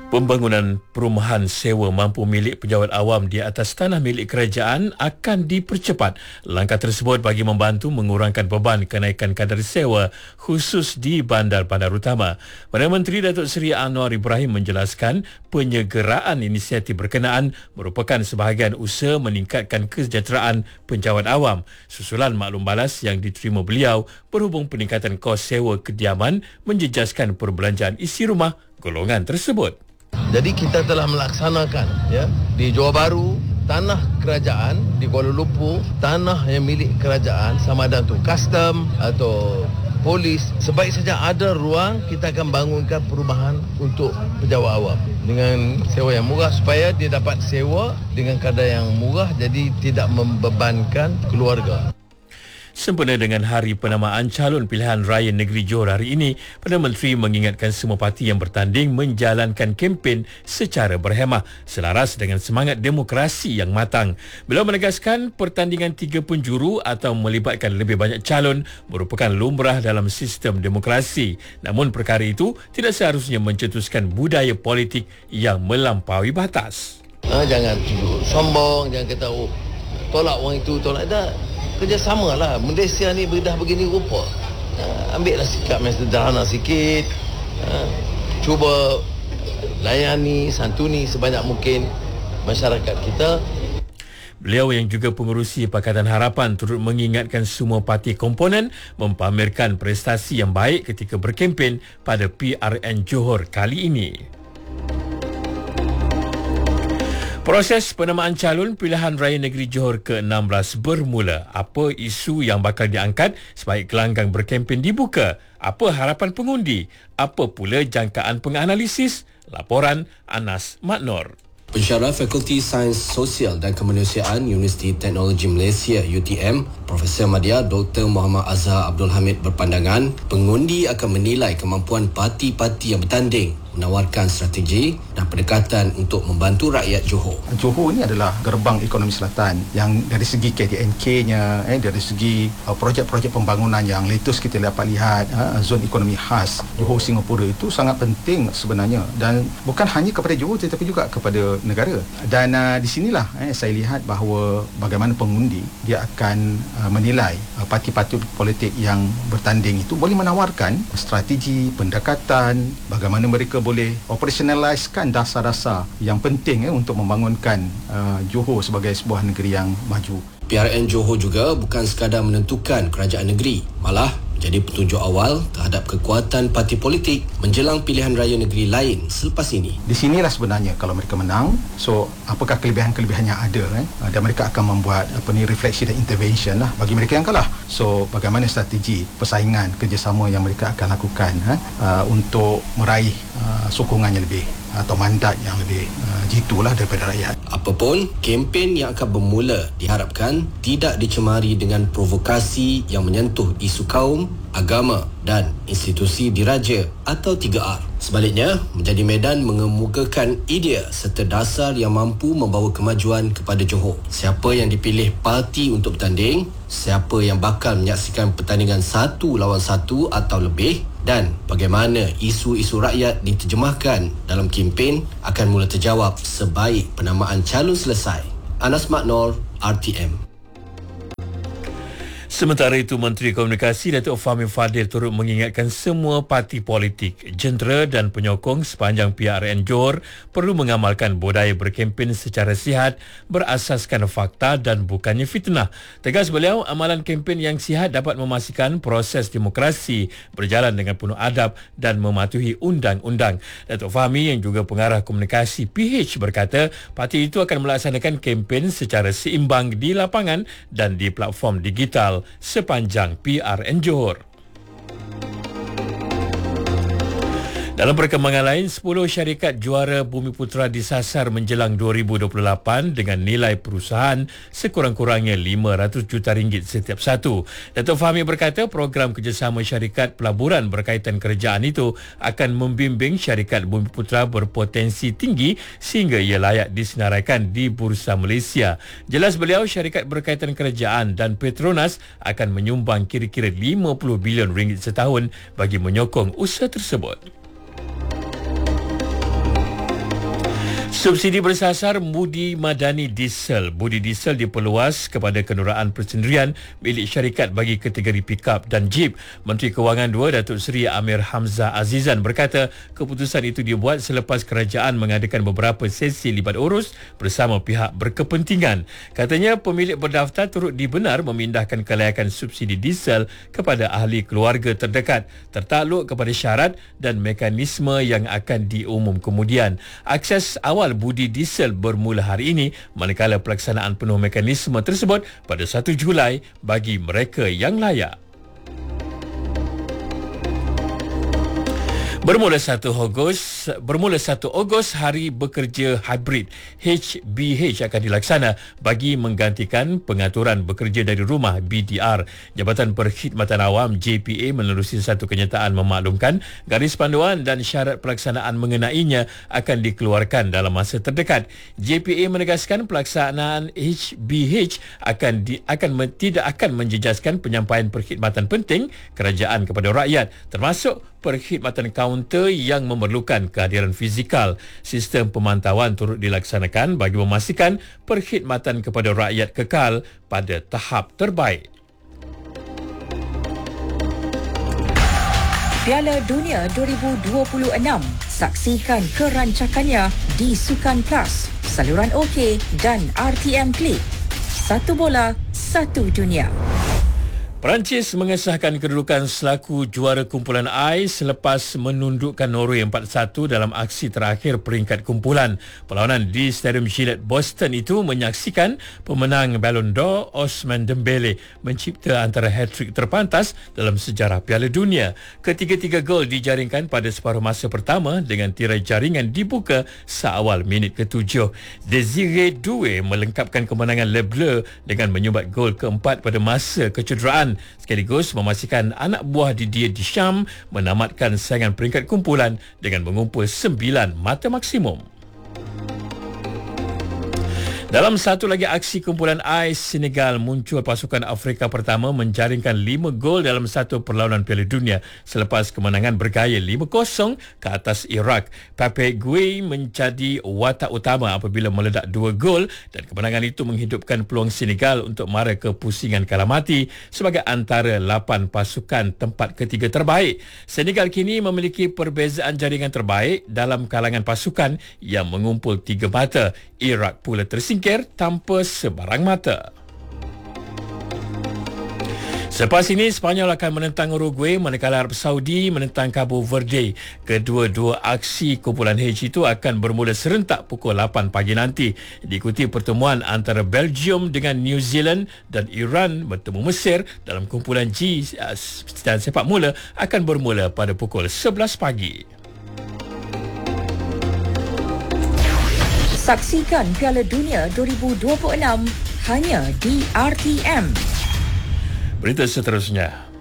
Pembangunan perumahan sewa mampu milik pejabat awam di atas tanah milik kerajaan akan dipercepat. Langkah tersebut bagi membantu mengurangkan beban kenaikan kadar sewa khusus di bandar-bandar utama. Perdana Menteri Datuk Seri Anwar Ibrahim menjelaskan penyegeraan inisiatif berkenaan merupakan sebahagian usaha meningkatkan kesejahteraan penjawat awam. Susulan maklum balas yang diterima beliau berhubung peningkatan kos sewa kediaman menjejaskan perbelanjaan isi rumah golongan tersebut. Jadi kita telah melaksanakan di Johor Bahru, tanah kerajaan di Kuala Lumpur, tanah yang milik kerajaan sama ada itu custom atau polis, sebaik saja ada ruang kita akan bangunkan perumahan untuk pejabat awam dengan sewa yang murah supaya dia dapat sewa dengan kadar yang murah, jadi tidak membebankan keluarga. Sempena dengan Hari Penamaan Calon Pilihan Raya Negeri Johor hari ini, Perdana Menteri mengingatkan semua parti yang bertanding menjalankan kempen secara berhemah selaras dengan semangat demokrasi yang matang. Beliau menegaskan pertandingan 3 penjuru atau melibatkan lebih banyak calon merupakan lumrah dalam sistem demokrasi. Namun perkara itu tidak seharusnya mencetuskan budaya politik yang melampaui batas. Jangan sombong, jangan kata tolak orang itu, tolak dah. Kerjasama lah. Malaysia ni dah begini rupa. Ambillah sikap yang sederhana sikit. Cuba layani, santuni sebanyak mungkin masyarakat kita. Beliau yang juga pengerusi Pakatan Harapan turut mengingatkan semua parti komponen mempamerkan prestasi yang baik ketika berkempen pada PRN Johor kali ini. Proses penamaan calon pilihan raya negeri Johor ke-16 bermula. Apa isu yang bakal diangkat sebaik gelanggang berkempen dibuka? Apa harapan pengundi? Apa pula jangkaan penganalisis? Laporan Anas Maknor. Pensyarah Fakulti Sains Sosial dan Kemanusiaan Universiti Teknologi Malaysia UTM, Profesor Madya Dr. Muhammad Azhar Abdul Hamid berpandangan pengundi akan menilai kemampuan parti-parti yang bertanding menawarkan strategi dan pendekatan untuk membantu rakyat Johor. Johor ini adalah gerbang ekonomi selatan yang dari segi KDNK-nya, dari segi projek-projek pembangunan yang latest kita dapat lihat, zon ekonomi khas Johor Singapura itu sangat penting sebenarnya, dan bukan hanya kepada Johor tetapi juga kepada negara. Dan di sinilah saya lihat bahawa bagaimana pengundi dia akan menilai parti-parti politik yang bertanding itu boleh menawarkan strategi, pendekatan, bagaimana mereka boleh operationalizekan dasar-dasar yang penting untuk membangunkan Johor sebagai sebuah negeri yang maju. PRN Johor juga bukan sekadar menentukan kerajaan negeri, malah menjadi petunjuk awal terhadap kekuatan parti politik menjelang pilihan raya negeri lain selepas ini. Di sinilah sebenarnya kalau mereka menang, so apakah kelebihan-kelebihan yang ada dan mereka akan membuat refleksi dan intervention lah bagi mereka yang kalah. So bagaimana strategi persaingan kerjasama yang mereka akan lakukan untuk meraih sokongan yang lebih atau mandat yang lebih jitulah daripada rakyat. Apapun, kempen yang akan bermula diharapkan tidak dicemari dengan provokasi yang menyentuh isu kaum, agama dan institusi diraja atau 3R. Sebaliknya, menjadi medan mengemukakan idea serta dasar yang mampu membawa kemajuan kepada Johor. Siapa yang dipilih parti untuk bertanding, siapa yang bakal menyaksikan pertandingan 1 lawan 1 atau lebih, dan bagaimana isu-isu rakyat diterjemahkan dalam kempen akan mula terjawab sebaik penamaan calon selesai. Anas Maknor, RTM. Sementara itu, Menteri Komunikasi Datuk Fahmi Fadil turut mengingatkan semua parti politik, jentera dan penyokong sepanjang PRN Johor perlu mengamalkan budaya berkempen secara sihat berasaskan fakta dan bukannya fitnah. Tegas beliau, amalan kempen yang sihat dapat memastikan proses demokrasi berjalan dengan penuh adab dan mematuhi undang-undang. Datuk Fahmi yang juga pengarah komunikasi PH berkata, parti itu akan melaksanakan kempen secara seimbang di lapangan dan di platform digital sepanjang PRN Johor. Dalam perkembangan lain, 10 syarikat juara Bumiputera disasar menjelang 2028 dengan nilai perusahaan sekurang-kurangnya RM500 juta setiap satu. Datuk Fahmi berkata program kerjasama syarikat pelaburan berkaitan kerajaan itu akan membimbing syarikat Bumiputera berpotensi tinggi sehingga ia layak disenaraikan di Bursa Malaysia. Jelas beliau, syarikat berkaitan kerajaan dan Petronas akan menyumbang kira-kira RM50 bilion setahun bagi menyokong usaha tersebut. Subsidi bersasar Budi Madani Diesel. Budi Diesel diperluas kepada kenderaan persendirian milik syarikat bagi kategori pikap dan jeep. Menteri Kewangan 2 Datuk Seri Amir Hamzah Azizan berkata keputusan itu dibuat selepas kerajaan mengadakan beberapa sesi libat urus bersama pihak berkepentingan. Katanya pemilik berdaftar turut dibenar memindahkan kelayakan subsidi diesel kepada ahli keluarga terdekat tertakluk kepada syarat dan mekanisme yang akan diumum kemudian. Akses awal Budi Diesel bermula hari ini manakala pelaksanaan penuh mekanisme tersebut pada 1 Julai bagi mereka yang layak. Bermula 1 Ogos Hari Bekerja Hybrid HBH akan dilaksana bagi menggantikan pengaturan bekerja dari rumah BDR. Jabatan Perkhidmatan Awam JPA menerusi satu kenyataan memaklumkan garis panduan dan syarat pelaksanaan mengenainya akan dikeluarkan dalam masa terdekat. JPA menegaskan pelaksanaan HBH tidak akan menjejaskan penyampaian perkhidmatan penting kerajaan kepada rakyat, termasuk perkhidmatan kaunter yang memerlukan kehadiran fizikal. Sistem pemantauan turut dilaksanakan bagi memastikan perkhidmatan kepada rakyat kekal pada tahap terbaik. Piala Dunia 2026. Saksikan kerancakannya di Sukan Plus, saluran OK dan RTM Klik. Satu bola, satu dunia. Perancis mengesahkan kedudukan selaku juara kumpulan I selepas menundukkan Norway 4-1 dalam aksi terakhir peringkat kumpulan. Perlawanan di Stadium Gillette Boston itu menyaksikan pemenang Ballon d'Or Ousmane Dembele mencipta antara hat-trick terpantas dalam sejarah Piala Dunia. Ketiga-tiga gol dijaringkan pada separuh masa pertama dengan tirai jaringan dibuka seawal minit ke-7. Désiré Doué melengkapkan kemenangan Le Bleu dengan menyumbat gol keempat pada masa kecederaan, sekaligus memastikan anak buah Didier Deschamps menamatkan saingan peringkat kumpulan dengan mengumpul 9 mata maksimum. Dalam satu lagi aksi kumpulan I, Senegal muncul pasukan Afrika pertama menjaringkan 5 gol dalam satu perlawanan Piala Dunia selepas kemenangan bergaya 5-0 ke atas Iraq. Pape Gueye menjadi watak utama apabila meledak 2 gol dan kemenangan itu menghidupkan peluang Senegal untuk mara ke pusingan kalah mati sebagai antara 8 pasukan tempat ketiga terbaik. Senegal kini memiliki perbezaan jaringan terbaik dalam kalangan pasukan yang mengumpul 3 mata. Iraq pula tersingkir tanpa sebarang mata. Selepas ini, Sepanyol akan menentang Uruguay manakala Arab Saudi menentang Cabo Verde. Kedua-dua aksi kumpulan H itu akan bermula serentak pukul 8 pagi nanti. Diikuti pertemuan antara Belgium dengan New Zealand dan Iran bertemu Mesir dalam kumpulan G dan sepak mula akan bermula pada pukul 11 pagi. Saksikan Piala Dunia 2026 hanya di RTM. Berita seterusnya.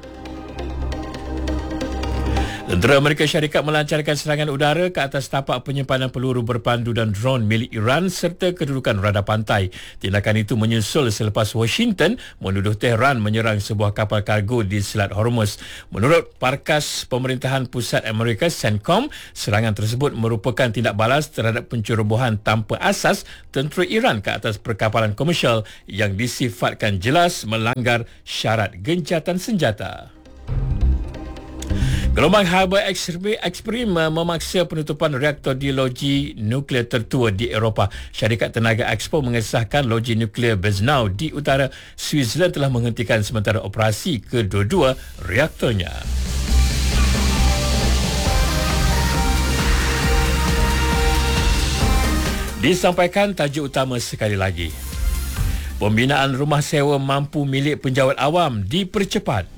Tentera Amerika Syarikat melancarkan serangan udara ke atas tapak penyimpanan peluru berpandu dan drone milik Iran serta kedudukan radar pantai. Tindakan itu menyusul selepas Washington menuduh Tehran menyerang sebuah kapal kargo di Selat Hormuz. Menurut Parkas Pemerintahan Pusat Amerika CENTCOM, serangan tersebut merupakan tindak balas terhadap pencerobohan tanpa asas tentera Iran ke atas perkapalan komersial yang disifatkan jelas melanggar syarat gencatan senjata. Gelombang haba ekstrim memaksa penutupan reaktor di loji nuklear tertua di Eropah. Syarikat Tenaga Expo mengesahkan loji nuklear Beznau di utara Switzerland telah menghentikan sementara operasi kedua-dua reaktornya. Disampaikan tajuk utama sekali lagi. Pembinaan rumah sewa mampu milik penjawat awam dipercepat.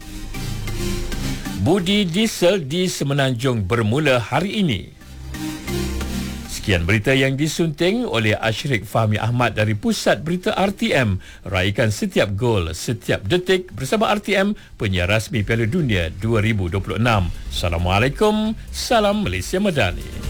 Budi Diesel di Semenanjung bermula hari ini. Sekian berita yang disunting oleh Ashrik Fahmi Ahmad dari Pusat Berita RTM. Raikan setiap gol, setiap detik bersama RTM, penyiar rasmi Piala Dunia 2026. Assalamualaikum, salam Malaysia Madani.